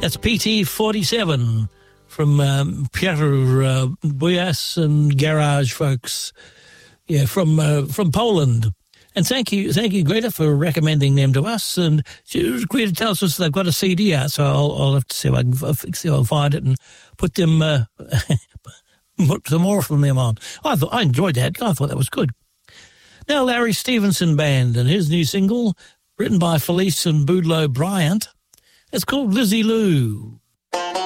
That's PT47 from Piotr Bujas and Garage folks. Yeah, from Poland. And thank you, Greta, for recommending them to us. And Greta tells us they've got a CD out, so I'll have to see if I can find it and put them, put some more from them on. I enjoyed that. I thought that was good. Now, Larry Stevenson Band and his new single, written by Felice and Boudleaux Bryant. It's called Lizzie Lou.